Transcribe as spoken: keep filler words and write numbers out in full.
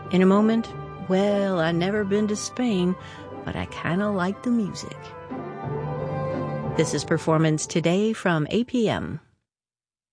In a moment, well, I never been to Spain, but I kind of like the music. This is Performance Today from A P M.